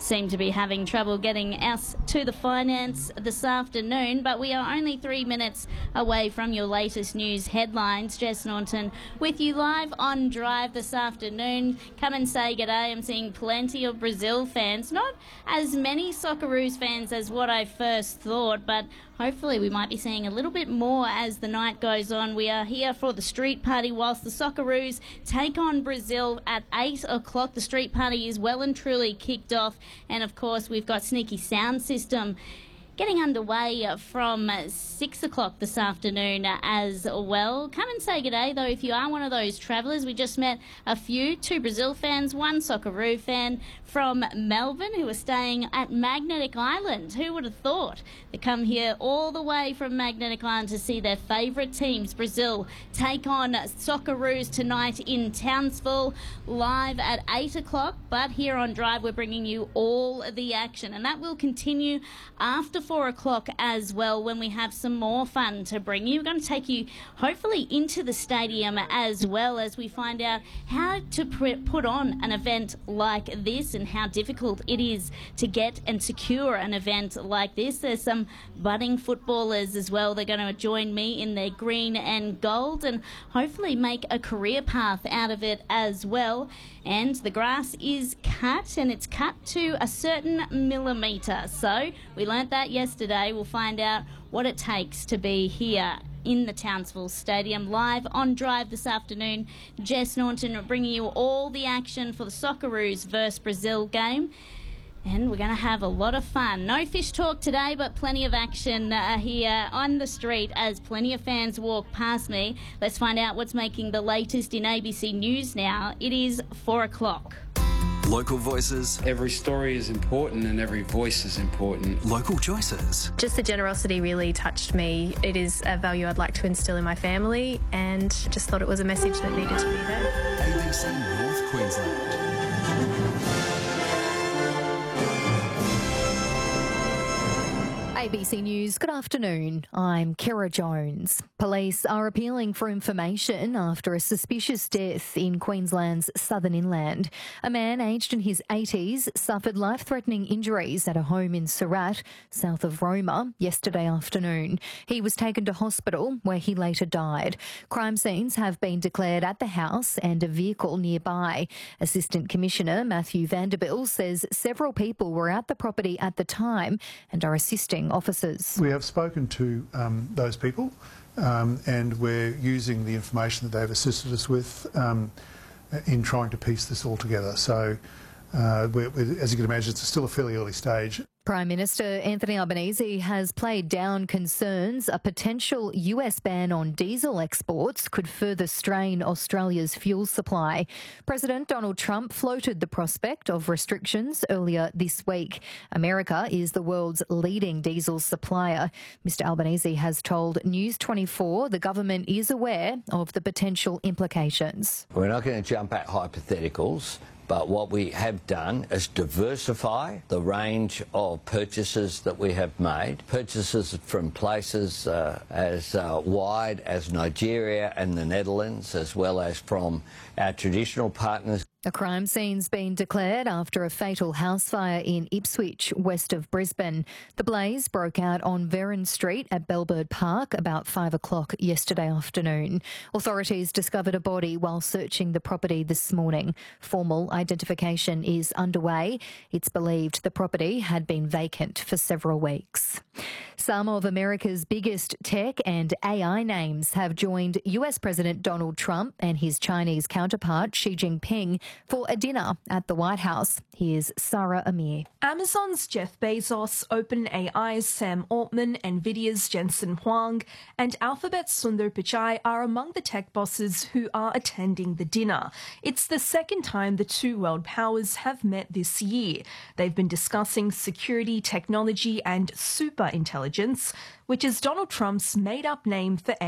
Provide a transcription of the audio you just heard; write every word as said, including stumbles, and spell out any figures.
seem to be having trouble getting us to the finance this afternoon, but we are only three minutes away from your latest news headlines. Jess Norton with you live on Drive this afternoon. Come and say g'day. I'm seeing plenty of Brazil fans, not as many Socceroos fans as what I first thought, but hopefully we might be seeing a little bit more as the night goes on. We are here for the street party whilst the Socceroos take on Brazil at eight o'clock. The street party is well and truly kicked off, and of course we've got Sneaky Sound System getting underway from six o'clock this afternoon as well. Come and say g'day though if you are one of those travellers. We just met a few, two Brazil fans, one Socceroo fan from Melbourne who are staying at Magnetic Island. Who would have thought? They come here all the way from Magnetic Island to see their favourite teams, Brazil, take on Socceroos tonight in Townsville, live at eight o'clock. But here on Drive we're bringing you all the action, and that will continue after four o'clock as well, when we have some more fun to bring you. We're going to take you hopefully into the stadium as well, as we find out how to put on an event like this and how difficult it is to get and secure an event like this. There's some budding footballers as well. They're going to join me in their green and gold and hopefully make a career path out of it as well. And the grass is cut, and it's cut to a certain millimetre. So we learnt that yesterday. We'll find out what it takes to be here in the Townsville Stadium, live on Drive this afternoon. Jess Norton bringing you all the action for the Socceroos versus Brazil game. And we're going to have a lot of fun. No fish talk today, but plenty of action uh, here on the street as plenty of fans walk past me. Let's find out what's making the latest in A B C News now. It is four o'clock. Local voices. Every story is important and every voice is important. Local choices. Just the generosity really touched me. It is a value I'd like to instill in my family, and just thought it was a message that needed to be there. A B C North Queensland. A B C News, good afternoon. I'm Kira Jones. Police are appealing for information after a suspicious death in Queensland's southern inland. A man aged in his eighties suffered life-threatening injuries at a home in Surat, south of Roma, yesterday afternoon. He was taken to hospital where he later died. Crime scenes have been declared at the house and a vehicle nearby. Assistant Commissioner Matthew Vanderbilt says several people were at the property at the time and are assisting officers. We have spoken to um, those people um, and we're using the information that they've assisted us with um, in trying to piece this all together. So, uh, we're, we're, as you can imagine, it's still a fairly early stage. Prime Minister Anthony Albanese has played down concerns a potential U S ban on diesel exports could further strain Australia's fuel supply. President Donald Trump floated the prospect of restrictions earlier this week. America is the world's leading diesel supplier. Mister Albanese has told News twenty-four the government is aware of the potential implications. We're not going to jump at hypotheticals, but what we have done is diversify the range of purchases that we have made. Purchases from places uh, as uh, wide as Nigeria and the Netherlands, as well as from our traditional partners. A crime scene's been declared after a fatal house fire in Ipswich, west of Brisbane. The blaze broke out on Vernon Street at Bellbird Park about five o'clock yesterday afternoon. Authorities discovered a body while searching the property this morning. Formal identification is underway. It's believed the property had been vacant for several weeks. Some of America's biggest tech and A I names have joined U S President Donald Trump and his Chinese counterpart Xi Jinping for a dinner at the White House. Here's Sarah Amir. Amazon's Jeff Bezos, OpenAI's Sam Altman, Nvidia's Jensen Huang, and Alphabet's Sundar Pichai are among the tech bosses who are attending the dinner. It's the second time the two world powers have met this year. They've been discussing security, technology, and super intelligence, which is Donald Trump's made-up name for